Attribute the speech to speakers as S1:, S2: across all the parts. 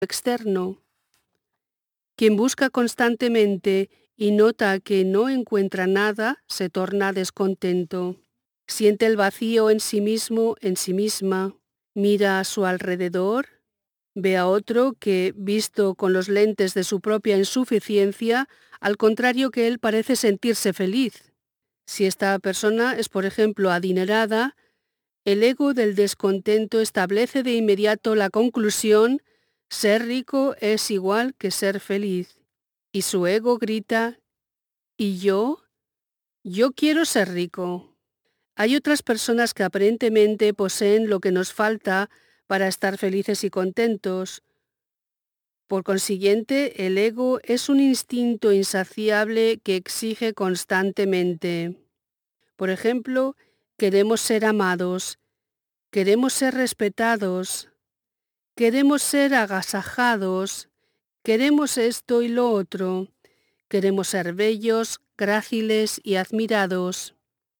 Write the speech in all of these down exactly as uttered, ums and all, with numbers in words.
S1: externo. Quien busca constantemente y nota que no encuentra nada, se torna descontento. Siente el vacío en sí mismo, en sí misma. Mira a su alrededor, ve a otro que, visto con los lentes de su propia insuficiencia, al contrario que él parece sentirse feliz. Si esta persona es, por ejemplo, adinerada, el ego del descontento establece de inmediato la conclusión: ser rico es igual que ser feliz. Y su ego grita: ¿y yo? Yo quiero ser rico. Hay otras personas que aparentemente poseen lo que nos falta para estar felices y contentos. Por consiguiente, el ego es un instinto insaciable que exige constantemente. Por ejemplo, queremos ser amados, queremos ser respetados, queremos ser agasajados, queremos esto y lo otro, queremos ser bellos, gráciles y admirados.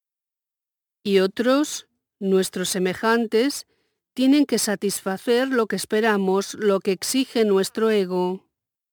S1: Y otros, nuestros semejantes, tienen que satisfacer lo que esperamos, lo que exige nuestro ego.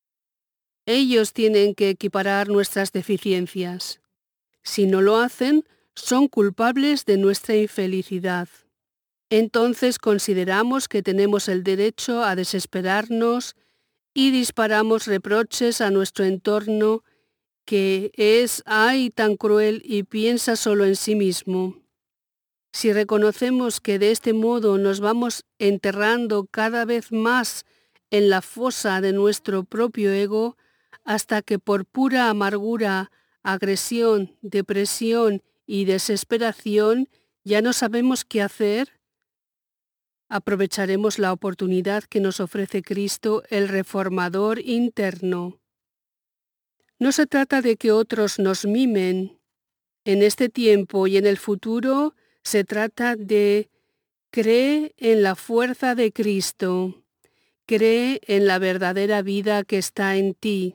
S1: Ellos tienen que equiparar nuestras deficiencias. Si no lo hacen, son culpables de nuestra infelicidad. Entonces consideramos que tenemos el derecho a desesperarnos y disparamos reproches a nuestro entorno, que es, ay, tan cruel y piensa solo en sí mismo. Si reconocemos que de este modo nos vamos enterrando cada vez más en la fosa de nuestro propio ego, hasta que por pura amargura, agresión, depresión y desesperación ya no sabemos qué hacer, aprovecharemos la oportunidad que nos ofrece Cristo, el reformador interno. No se trata de que otros nos mimen. En este tiempo y en el futuro se trata de: cree en la fuerza de Cristo, cree en la verdadera vida que está en ti.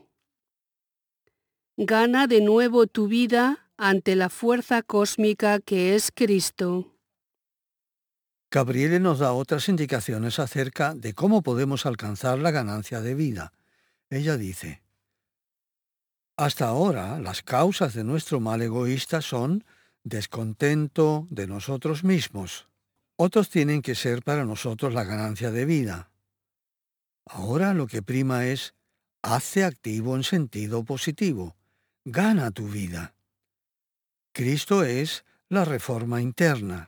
S1: Gana de nuevo tu vida ante la fuerza cósmica que es Cristo.
S2: Gabriele nos da otras indicaciones acerca de cómo podemos alcanzar la ganancia de vida. Ella dice: hasta ahora las causas de nuestro mal egoísta son descontento de nosotros mismos. Otros tienen que ser para nosotros la ganancia de vida. Ahora lo que prima es: hazte activo en sentido positivo. Gana tu vida. Cristo es la reforma interna.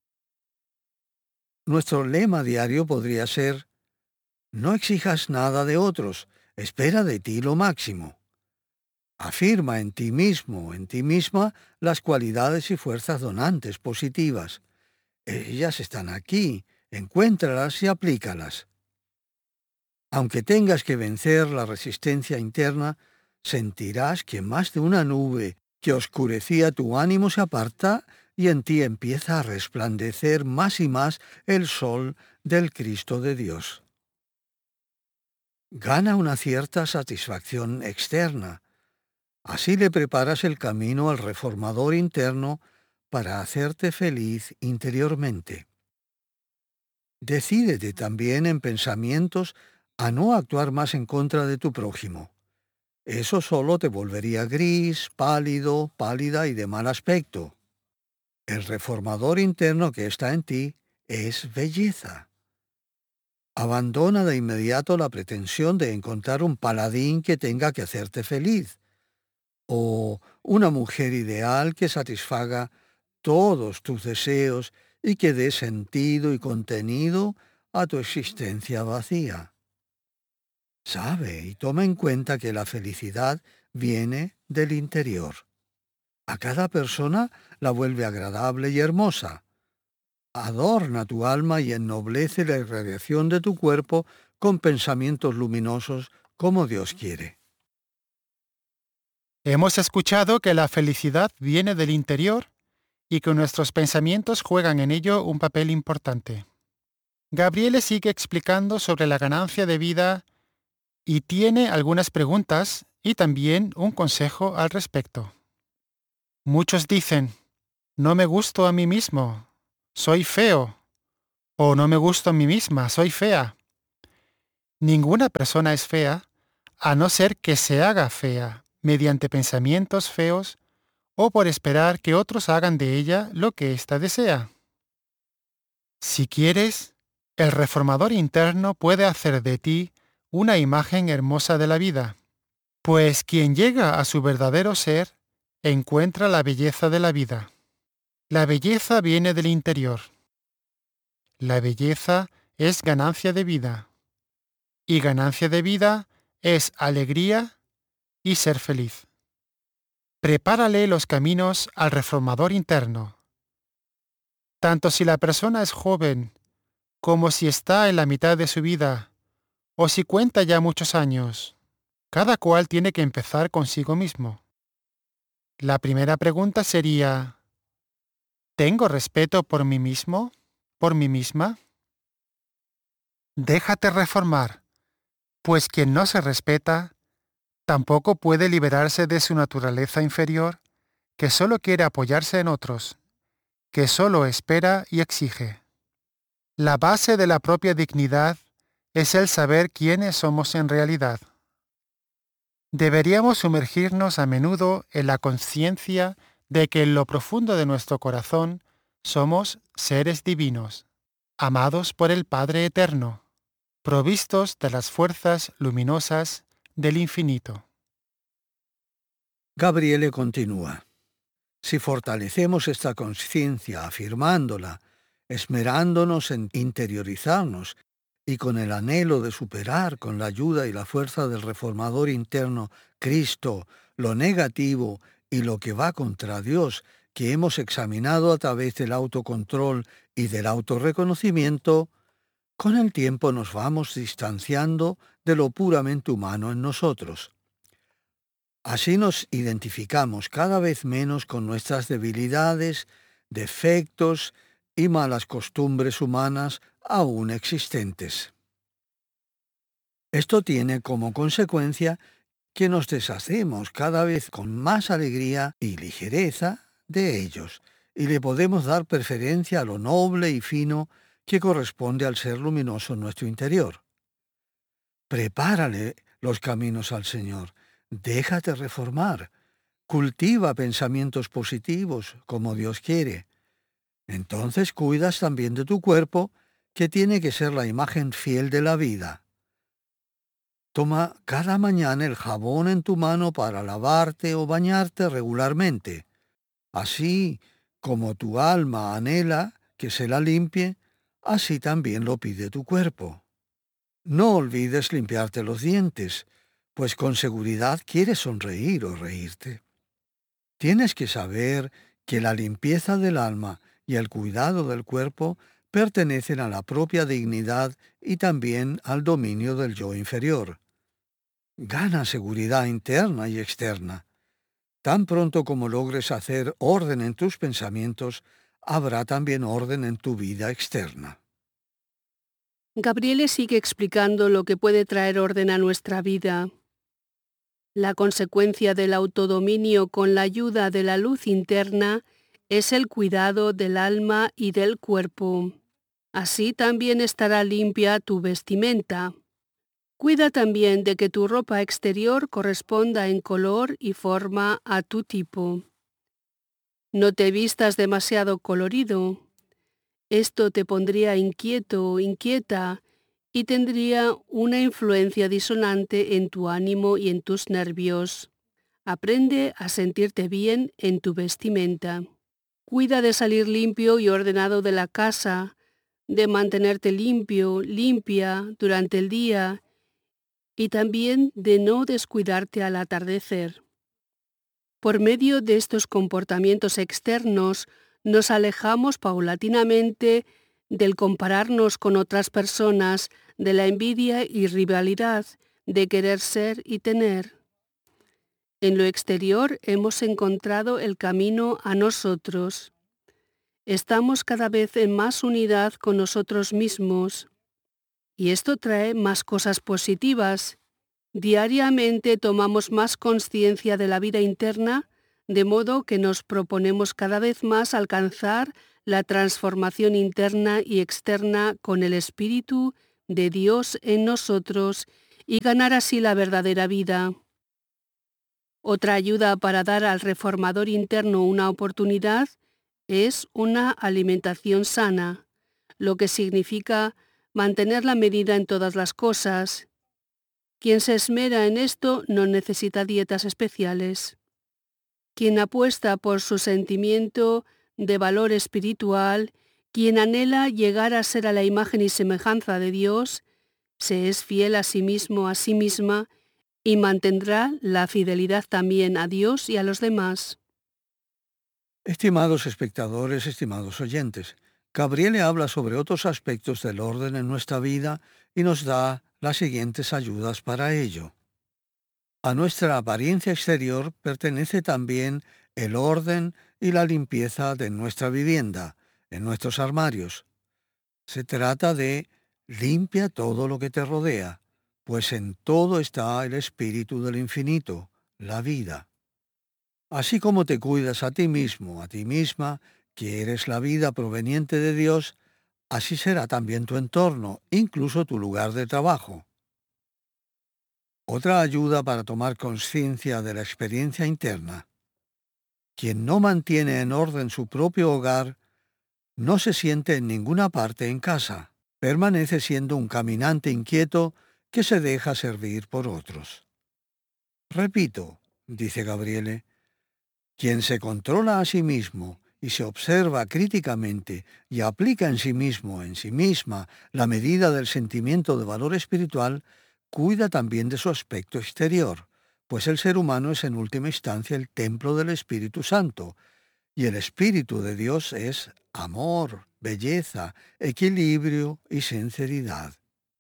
S2: Nuestro lema diario podría ser: no exijas nada de otros, espera de ti lo máximo. Afirma en ti mismo, en ti misma, las cualidades y fuerzas donantes positivas. Ellas están aquí, encuéntralas y aplícalas. Aunque tengas que vencer la resistencia interna, sentirás que más de una nube que oscurecía tu ánimo se aparta y en ti empieza a resplandecer más y más el sol del Cristo de Dios. Gana una cierta satisfacción externa. Así le preparas el camino al reformador interno para hacerte feliz interiormente. Decídete también en pensamientos a no actuar más en contra de tu prójimo. Eso solo te volvería gris, pálido, pálida y de mal aspecto. El reformador interno que está en ti es belleza. Abandona de inmediato la pretensión de encontrar un paladín que tenga que hacerte feliz, o una mujer ideal que satisfaga todos tus deseos y que dé sentido y contenido a tu existencia vacía. Sabe y toma en cuenta que la felicidad viene del interior. A cada persona la vuelve agradable y hermosa. Adorna tu alma y ennoblece la irradiación de tu cuerpo con pensamientos luminosos como Dios quiere.
S3: Hemos escuchado que la felicidad viene del interior y que nuestros pensamientos juegan en ello un papel importante. Gabriele sigue explicando sobre la ganancia de vida y tiene algunas preguntas y también un consejo al respecto. Muchos dicen: no me gusto a mí mismo, soy feo, o no me gusto a mí misma, soy fea. Ninguna persona es fea, a no ser que se haga fea mediante pensamientos feos o por esperar que otros hagan de ella lo que ésta desea. Si quieres, el reformador interno puede hacer de ti una imagen hermosa de la vida, pues quien llega a su verdadero ser encuentra la belleza de la vida. La belleza viene del interior. La belleza es ganancia de vida, y ganancia de vida es alegría y ser feliz. Prepárale los caminos al reformador interno. Tanto si la persona es joven, como si está en la mitad de su vida, o si cuenta ya muchos años, cada cual tiene que empezar consigo mismo. La primera pregunta sería, ¿tengo respeto por mí mismo, por mí misma? Déjate reformar, pues quien no se respeta, tampoco puede liberarse de su naturaleza inferior, que solo quiere apoyarse en otros, que solo espera y exige. La base de la propia dignidad es el saber quiénes somos en realidad. Deberíamos sumergirnos a menudo en la conciencia de que en lo profundo de nuestro corazón somos seres divinos, amados por el Padre Eterno, provistos de las fuerzas luminosas del infinito.
S2: Gabriele continúa. Si fortalecemos esta conciencia afirmándola, esmerándonos en interiorizarnos y con el anhelo de superar con la ayuda y la fuerza del reformador interno Cristo lo negativo y lo que va contra Dios que hemos examinado a través del autocontrol y del autorreconocimiento, con el tiempo nos vamos distanciando de lo puramente humano en nosotros. Así nos identificamos cada vez menos con nuestras debilidades, defectos y malas costumbres humanas aún existentes. Esto tiene como consecuencia que nos deshacemos cada vez con más alegría y ligereza de ellos, y le podemos dar preferencia a lo noble y fino que corresponde al ser luminoso en nuestro interior. Prepárale los caminos al Señor. Déjate reformar. Cultiva pensamientos positivos, como Dios quiere. Entonces cuidas también de tu cuerpo, que tiene que ser la imagen fiel de la vida. Toma cada mañana el jabón en tu mano para lavarte o bañarte regularmente. Así como tu alma anhela que se la limpie, así también lo pide tu cuerpo. No olvides limpiarte los dientes, pues con seguridad quieres sonreír o reírte. Tienes que saber que la limpieza del alma y el cuidado del cuerpo pertenecen a la propia dignidad y también al dominio del yo inferior. Gana seguridad interna y externa. Tan pronto como logres hacer orden en tus pensamientos, habrá también orden en tu vida externa.
S1: Gabriele sigue explicando lo que puede traer orden a nuestra vida. La consecuencia del autodominio con la ayuda de la luz interna es el cuidado del alma y del cuerpo. Así también estará limpia tu vestimenta. Cuida también de que tu ropa exterior corresponda en color y forma a tu tipo. No te vistas demasiado colorido. Esto te pondría inquieto o inquieta y tendría una influencia disonante en tu ánimo y en tus nervios. Aprende a sentirte bien en tu vestimenta. Cuida de salir limpio y ordenado de la casa, de mantenerte limpio, limpia durante el día y también de no descuidarte al atardecer. Por medio de estos comportamientos externos, nos alejamos paulatinamente del compararnos con otras personas, de la envidia y rivalidad, de querer ser y tener. En lo exterior hemos encontrado el camino a nosotros. Estamos cada vez en más unidad con nosotros mismos. Y esto trae más cosas positivas. Diariamente tomamos más conciencia de la vida interna, de modo que nos proponemos cada vez más alcanzar la transformación interna y externa con el espíritu, de Dios en nosotros y ganar así la verdadera vida. Otra ayuda para dar al reformador interno una oportunidad es una alimentación sana, lo que significa mantener la medida en todas las cosas. Quien se esmera en esto no necesita dietas especiales. Quien apuesta por su sentimiento de valor espiritual, quien anhela llegar a ser a la imagen y semejanza de Dios, se es fiel a sí mismo, a sí misma, y mantendrá la fidelidad también a Dios y a los demás.
S2: Estimados espectadores, estimados oyentes, Gabriele habla sobre otros aspectos del orden en nuestra vida y nos da las siguientes ayudas para ello. A nuestra apariencia exterior pertenece también el orden y la limpieza de nuestra vivienda, en nuestros armarios. Se trata de limpia todo lo que te rodea, pues en todo está el espíritu del infinito, la vida. Así como te cuidas a ti mismo, a ti misma, quieres la vida proveniente de Dios, así será también tu entorno, incluso tu lugar de trabajo. Otra ayuda para tomar conciencia de la experiencia interna. Quien no mantiene en orden su propio hogar, no se siente en ninguna parte en casa, permanece siendo un caminante inquieto que se deja servir por otros. Repito, dice Gabriele, quien se controla a sí mismo y se observa críticamente y aplica en sí mismo, en sí misma, la medida del sentimiento de valor espiritual, cuida también de su aspecto exterior, pues el ser humano es en última instancia el templo del Espíritu Santo, y el Espíritu de Dios es amor, belleza, equilibrio y sinceridad.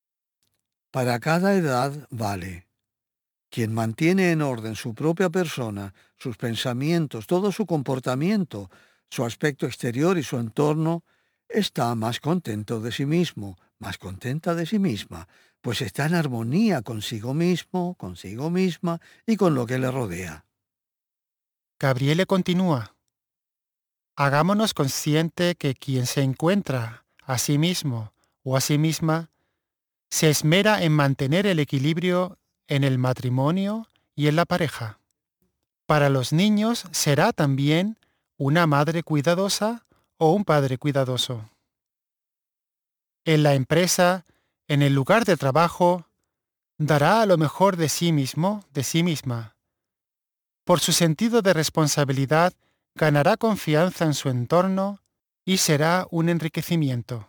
S2: Para cada edad vale. Quien mantiene en orden su propia persona, sus pensamientos, todo su comportamiento, su aspecto exterior y su entorno, está más contento de sí mismo, más contenta de sí misma, pues está en armonía consigo mismo, consigo misma y con lo que le rodea.
S3: Gabriele continúa. Hagámonos consciente que quien se encuentra a sí mismo o a sí misma se esmera en mantener el equilibrio en el matrimonio y en la pareja. Para los niños será también una madre cuidadosa o un padre cuidadoso. En la empresa, en el lugar de trabajo, dará a lo mejor de sí mismo, de sí misma. Por su sentido de responsabilidad, ganará confianza en su entorno y será un enriquecimiento.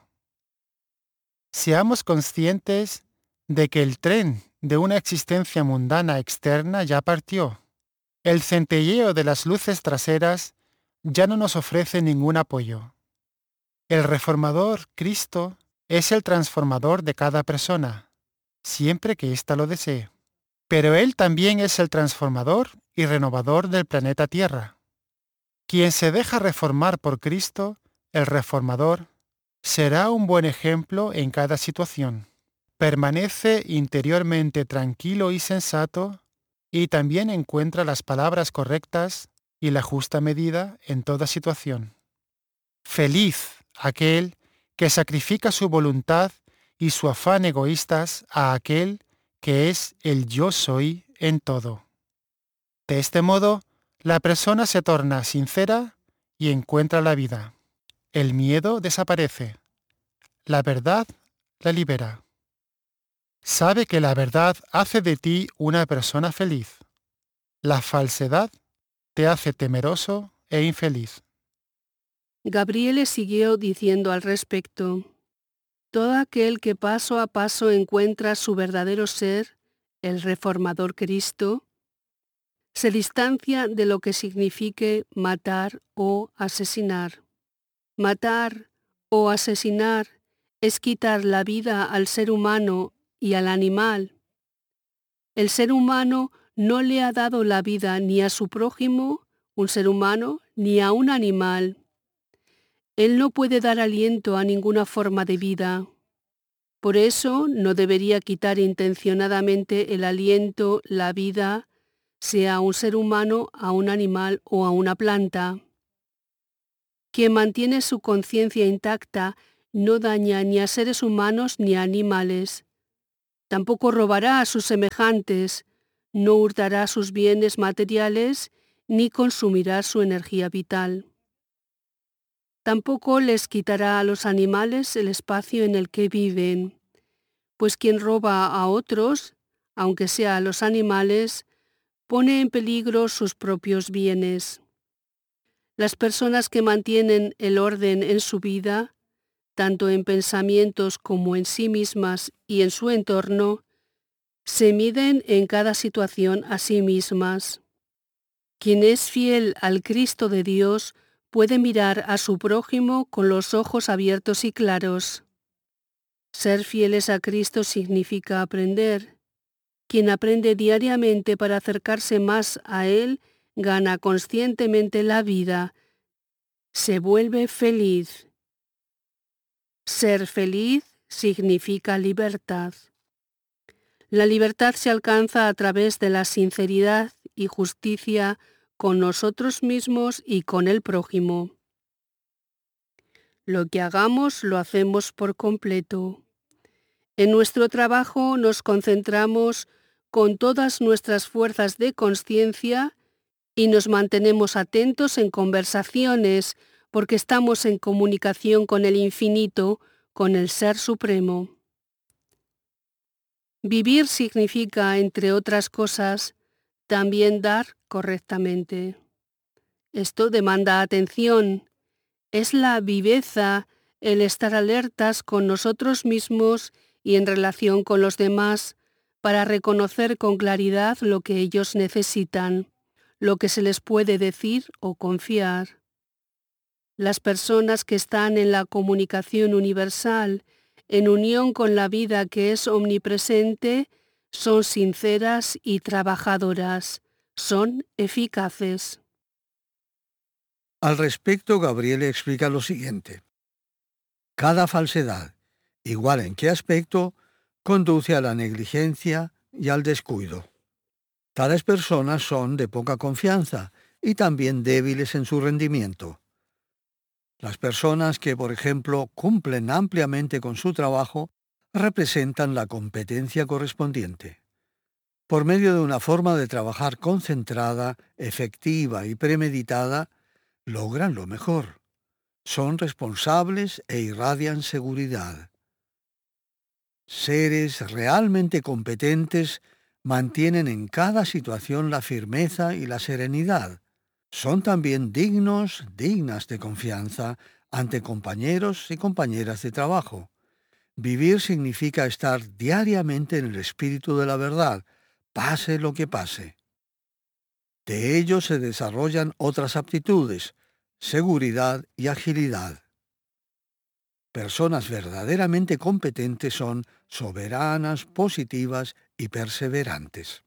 S3: Seamos conscientes de que el tren de una existencia mundana externa ya partió. El centelleo de las luces traseras ya no nos ofrece ningún apoyo. El reformador Cristo es el transformador de cada persona, siempre que ésta lo desee. Pero Él también es el transformador y renovador del planeta Tierra. Quien se deja reformar por Cristo, el reformador, será un buen ejemplo en cada situación. Permanece interiormente tranquilo y sensato y también encuentra las palabras correctas y la justa medida en toda situación. Feliz aquel que sacrifica su voluntad y su afán egoístas a aquel que es el yo soy en todo. De este modo, la persona se torna sincera y encuentra la vida. El miedo desaparece. La verdad la libera. Sabe que la verdad hace de ti una persona feliz. La falsedad te hace temeroso e infeliz.
S1: Gabriele siguió diciendo al respecto: todo aquel que paso a paso encuentra su verdadero ser, el reformador Cristo, se distancia de lo que signifique matar o asesinar. Matar o asesinar es quitar la vida al ser humano y al animal. El ser humano no le ha dado la vida ni a su prójimo, un ser humano, ni a un animal. Él no puede dar aliento a ninguna forma de vida. Por eso no debería quitar intencionadamente el aliento, la vida, sea a un ser humano, a un animal o a una planta. Quien mantiene su conciencia intacta no daña ni a seres humanos ni a animales. Tampoco robará a sus semejantes, no hurtará sus bienes materiales ni consumirá su energía vital. Tampoco les quitará a los animales el espacio en el que viven, pues quien roba a otros, aunque sea a los animales, pone en peligro sus propios bienes. Las personas que mantienen el orden en su vida, tanto en pensamientos como en sí mismas y en su entorno, se miden en cada situación a sí mismas. Quien es fiel al Cristo de Dios puede mirar a su prójimo con los ojos abiertos y claros. Ser fieles a Cristo significa aprender. Quien aprende diariamente para acercarse más a Él gana conscientemente la vida, se vuelve feliz. Ser feliz significa libertad. La libertad se alcanza a través de la sinceridad y justicia con nosotros mismos y con el prójimo. Lo que hagamos lo hacemos por completo. En nuestro trabajo nos concentramos con todas nuestras fuerzas de conciencia y nos mantenemos atentos en conversaciones porque estamos en comunicación con el infinito, con el Ser Supremo. Vivir significa, entre otras cosas, también dar correctamente. Esto demanda atención. Es la viveza, el estar alertas con nosotros mismos y en relación con los demás para reconocer con claridad lo que ellos necesitan, lo que se les puede decir o confiar. Las personas que están en la comunicación universal, en unión con la vida que es omnipresente, son sinceras y trabajadoras, son eficaces.
S2: Al respecto, Gabriele explica lo siguiente. Cada falsedad, igual en qué aspecto, conduce a la negligencia y al descuido. Tales personas son de poca confianza y también débiles en su rendimiento. Las personas que, por ejemplo, cumplen ampliamente con su trabajo, representan la competencia correspondiente. Por medio de una forma de trabajar concentrada, efectiva y premeditada, logran lo mejor. Son responsables e irradian seguridad. Seres realmente competentes mantienen en cada situación la firmeza y la serenidad. Son también dignos, dignas de confianza ante compañeros y compañeras de trabajo. Vivir significa estar diariamente en el espíritu de la verdad, pase lo que pase. De ello se desarrollan otras aptitudes, seguridad y agilidad. Personas verdaderamente competentes son soberanas, positivas y perseverantes.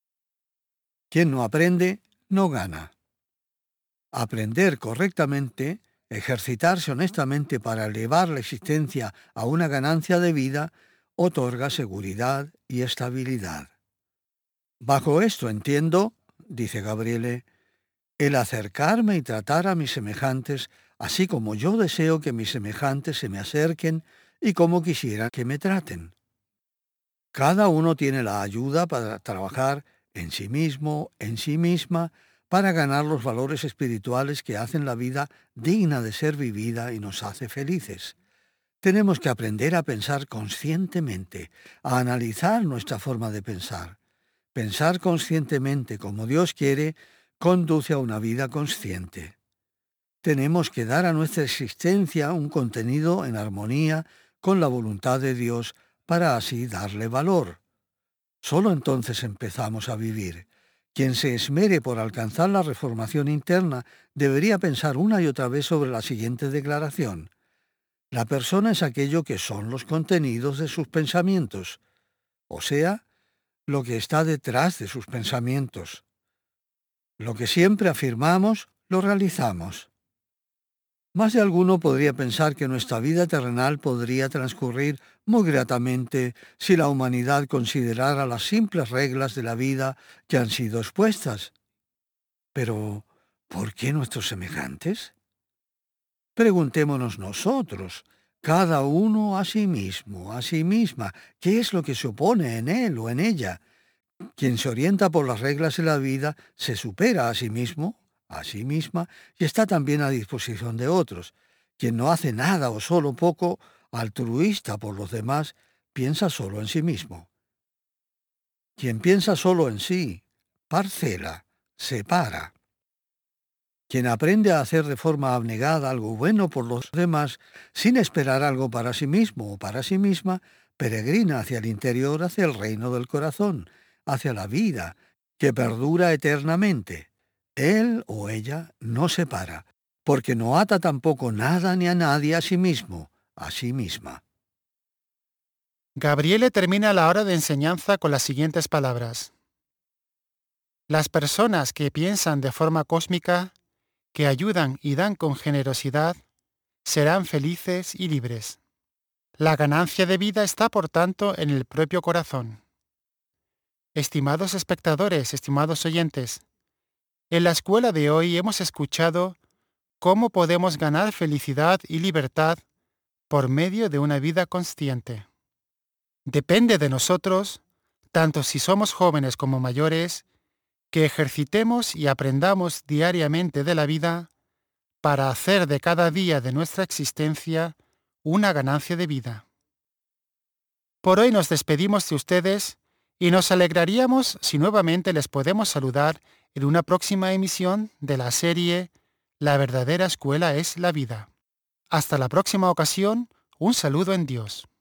S2: Quien no aprende, no gana. Aprender correctamente, ejercitarse honestamente para elevar la existencia a una ganancia de vida, otorga seguridad y estabilidad. Bajo esto entiendo, dice Gabriele, el acercarme y tratar a mis semejantes, así como yo deseo que mis semejantes se me acerquen y como quisiera que me traten. Cada uno tiene la ayuda para trabajar en sí mismo, en sí misma, para ganar los valores espirituales que hacen la vida digna de ser vivida y nos hace felices. Tenemos que aprender a pensar conscientemente, a analizar nuestra forma de pensar. Pensar conscientemente como Dios quiere conduce a una vida consciente. Tenemos que dar a nuestra existencia un contenido en armonía con la voluntad de Dios para así darle valor. Solo entonces empezamos a vivir. Quien se esmere por alcanzar la reformación interna debería pensar una y otra vez sobre la siguiente declaración. La persona es aquello que son los contenidos de sus pensamientos, o sea, lo que está detrás de sus pensamientos. Lo que siempre afirmamos, lo realizamos. Más de alguno podría pensar que nuestra vida terrenal podría transcurrir muy gratamente si la humanidad considerara las simples reglas de la vida que han sido expuestas. Pero, ¿por qué nuestros semejantes? Preguntémonos nosotros, Cada uno a sí mismo, a sí misma. ¿Qué es lo que se opone en él o en ella? Quien se orienta por las reglas de la vida se supera a sí mismo, a sí misma, y está también a disposición de otros. Quien no hace nada o solo poco, altruista por los demás, piensa solo en sí mismo. Quien piensa solo en sí, parcela, separa. Quien aprende a hacer de forma abnegada algo bueno por los demás, sin esperar algo para sí mismo o para sí misma, peregrina hacia el interior, hacia el reino del corazón, hacia la vida, que perdura eternamente. Él o ella no se para, porque no ata tampoco nada ni a nadie a sí mismo, a sí misma.
S3: Gabriele termina la hora de enseñanza con las siguientes palabras. Las personas que piensan de forma cósmica, que ayudan y dan con generosidad, serán felices y libres. La ganancia de vida está, por tanto, en el propio corazón. Estimados espectadores, estimados oyentes, en la escuela de hoy hemos escuchado cómo podemos ganar felicidad y libertad por medio de una vida consciente. Depende de nosotros, tanto si somos jóvenes como mayores, que ejercitemos y aprendamos diariamente de la vida para hacer de cada día de nuestra existencia una ganancia de vida. Por hoy nos despedimos de ustedes y nos alegraríamos si nuevamente les podemos saludar en una próxima emisión de la serie La verdadera escuela es la vida. Hasta la próxima ocasión, un saludo en Dios.